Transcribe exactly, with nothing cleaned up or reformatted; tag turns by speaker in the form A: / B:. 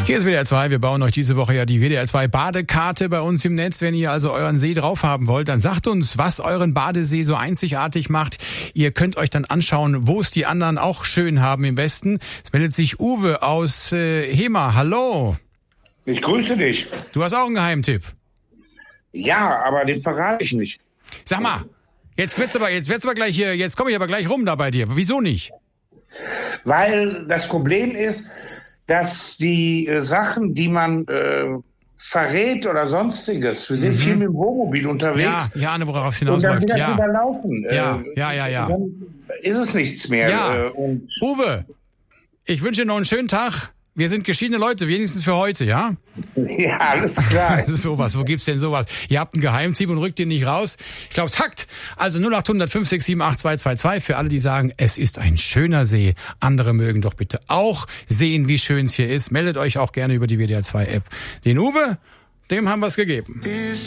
A: Hier ist W D R zwei. Wir bauen euch diese Woche ja die W D R zwei Badekarte bei uns im Netz. Wenn ihr also euren See drauf haben wollt, dann sagt uns, was euren Badesee so einzigartig macht. Ihr könnt euch dann anschauen, wo es die anderen auch schön haben im Westen. Es meldet sich Uwe aus äh, Hema. Hallo.
B: Ich grüße dich.
A: Du hast auch einen Geheimtipp.
B: Ja, aber den verrate ich nicht.
A: Sag mal, jetzt wird's aber, jetzt wird's aber gleich hier, jetzt komme ich aber gleich rum da bei dir. Wieso nicht?
B: Weil das Problem ist, dass die äh, Sachen, die man äh, verrät oder sonstiges, wir sind mhm. viel mit dem Wohnmobil unterwegs.
A: Ja, ja, worauf es hinausläuft.
B: Und dann
A: ja.
B: überlaufen.
A: Ja,
B: äh,
A: ja, ja, ja.
B: Dann ist es nichts mehr.
A: Ja.
B: Äh, und
A: Uwe, ich wünsche dir noch einen schönen Tag. Wir sind geschiedene Leute, wenigstens für heute, ja?
B: Ja, alles klar.
A: Sowas, wo gibt's denn sowas? Ihr habt einen Geheimtipp und rückt den nicht raus. Ich glaube, es hackt. Also null acht hundert fünf sechs sieben acht zwei zwei zwei für alle, die sagen, es ist ein schöner See. Andere mögen doch bitte auch sehen, wie schön es hier ist. Meldet euch auch gerne über die W D R zwei App. Den Uwe, dem haben wir es gegeben.